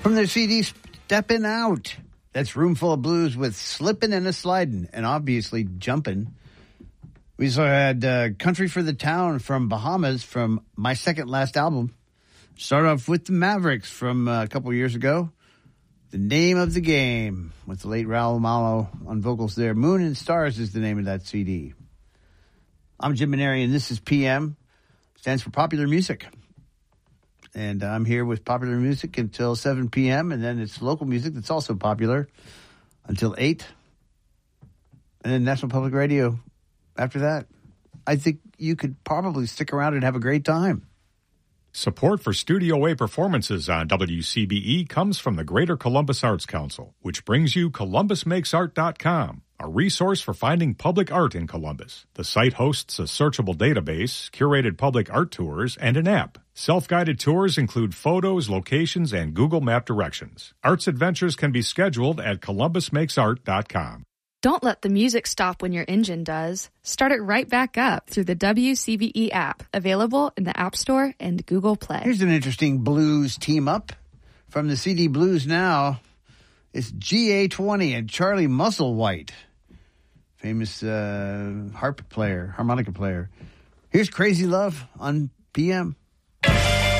From their CD, Steppin' Out. That's Roomful of Blues with Slippin' and a Slidin', and obviously Jumpin'. We also had Country for the Town from Bahamas from my second last album. Start off with the Mavericks from a couple years ago. The Name of the Game with the late Raul Malo on vocals there. Moon and Stars is the name of that CD. I'm Jim Maneri, and this is PM. Stands for Popular Music. And I'm here with popular music until 7 p.m. And then it's local music that's also popular until 8. And then National Public Radio after that. I think you could probably stick around and have a great time. Support for Studio A performances on WCBE comes from the Greater Columbus Arts Council, which brings you ColumbusMakesArt.com, a resource for finding public art in Columbus. The site hosts a searchable database, curated public art tours, and an app. Self-guided tours include photos, locations, and Google Map directions. Arts adventures can be scheduled at ColumbusMakesArt.com. Don't let the music stop when your engine does. Start it right back up through the WCBE app, available in the App Store and Google Play. Here's an interesting blues team-up from the CD Blues Now. It's GA20 and Charlie Musselwhite, famous harmonica player. Here's Crazy Love on PM.